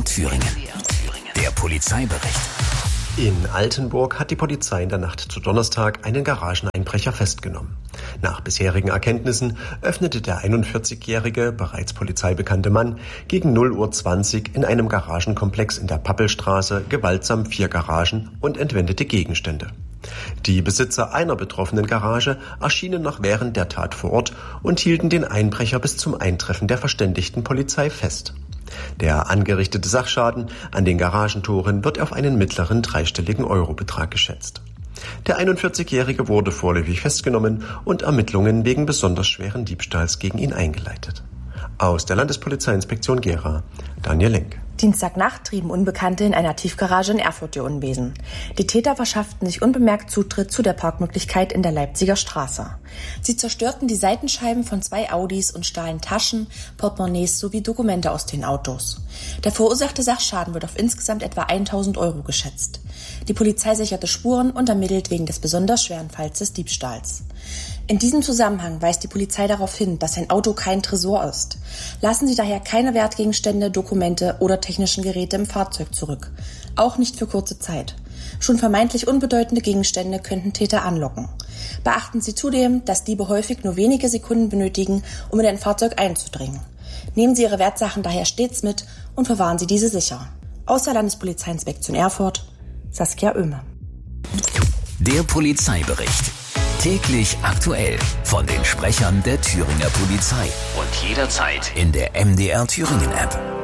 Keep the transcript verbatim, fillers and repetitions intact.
R Thüringen. Der Polizeibericht. In Altenburg hat die Polizei in der Nacht zu Donnerstag einen Garageneinbrecher festgenommen. Nach bisherigen Erkenntnissen öffnete der einundvierzigjährige, bereits polizeibekannte Mann gegen null Uhr zwanzig in einem Garagenkomplex in der Pappelstraße gewaltsam vier Garagen und entwendete Gegenstände. Die Besitzer einer betroffenen Garage erschienen noch während der Tat vor Ort und hielten den Einbrecher bis zum Eintreffen der verständigten Polizei fest. Der angerichtete Sachschaden an den Garagentoren wird auf einen mittleren dreistelligen Eurobetrag geschätzt. Der einundvierzigjährige wurde vorläufig festgenommen und Ermittlungen wegen besonders schweren Diebstahls gegen ihn eingeleitet. Aus der Landespolizeiinspektion Gera, Daniel Lenk. Dienstagnacht trieben Unbekannte in einer Tiefgarage in Erfurt ihr Unwesen. Die Täter verschafften sich unbemerkt Zutritt zu der Parkmöglichkeit in der Leipziger Straße. Sie zerstörten die Seitenscheiben von zwei Audis und stahlen Taschen, Portemonnaies sowie Dokumente aus den Autos. Der verursachte Sachschaden wird auf insgesamt etwa tausend Euro geschätzt. Die Polizei sicherte Spuren und ermittelt wegen des besonders schweren Falls des Diebstahls. In diesem Zusammenhang weist die Polizei darauf hin, dass ein Auto kein Tresor ist. Lassen Sie daher keine Wertgegenstände, Dokumente oder technischen Geräte im Fahrzeug zurück. Auch nicht für kurze Zeit. Schon vermeintlich unbedeutende Gegenstände könnten Täter anlocken. Beachten Sie zudem, dass Diebe häufig nur wenige Sekunden benötigen, um in ein Fahrzeug einzudringen. Nehmen Sie Ihre Wertsachen daher stets mit und verwahren Sie diese sicher. Aus der Landespolizeiinspektion Erfurt, Saskia Oehme. Der Polizeibericht. Täglich aktuell von den Sprechern der Thüringer Polizei und jederzeit in der M D R Thüringen App.